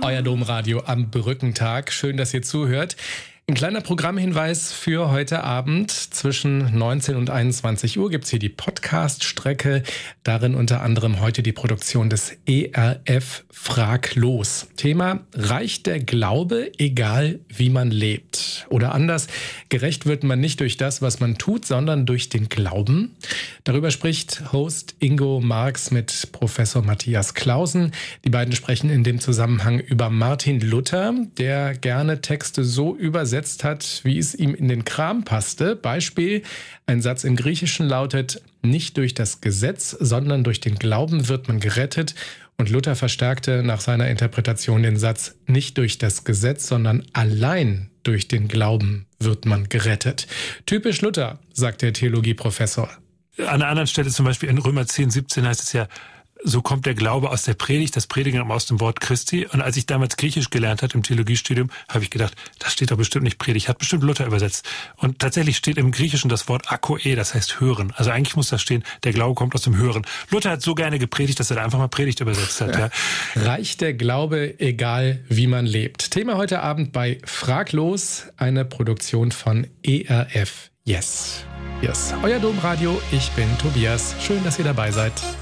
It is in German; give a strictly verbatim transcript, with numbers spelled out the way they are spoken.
Euer Domradio am Brückentag. Schön, dass ihr zuhört. Ein kleiner Programmhinweis für heute Abend. Zwischen neunzehn und einundzwanzig Uhr gibt es hier die Podcast-Strecke. Darin unter anderem heute die Produktion des E R F Fraglos. Thema: Reicht der Glaube, egal wie man lebt? Oder anders, gerecht wird man nicht durch das, was man tut, sondern durch den Glauben. Darüber spricht Host Ingo Marx mit Professor Matthias Clausen. Die beiden sprechen in dem Zusammenhang über Martin Luther, der gerne Texte so übersetzt hat, wie es ihm in den Kram passte. Beispiel: Ein Satz im Griechischen lautet: Nicht durch das Gesetz, sondern durch den Glauben wird man gerettet. Und Luther verstärkte nach seiner Interpretation den Satz: Nicht durch das Gesetz, sondern allein durch den Glauben wird man gerettet. Typisch Luther, sagt der Theologieprofessor. An einer anderen Stelle, zum Beispiel in Römer zehn, siebzehn, heißt es ja: So kommt der Glaube aus der Predigt, das Predigen aus dem Wort Christi. Und als ich damals Griechisch gelernt habe im Theologiestudium, habe ich gedacht, das steht doch bestimmt nicht Predigt, hat bestimmt Luther übersetzt. Und tatsächlich steht im Griechischen das Wort akoe, das heißt hören. Also eigentlich muss da stehen, der Glaube kommt aus dem Hören. Luther hat so gerne gepredigt, dass er da einfach mal Predigt übersetzt hat. Ja. Reicht der Glaube, egal wie man lebt? Thema heute Abend bei Fraglos, eine Produktion von E R F Yes. Yes. Euer Domradio, ich bin Tobias. Schön, dass ihr dabei seid.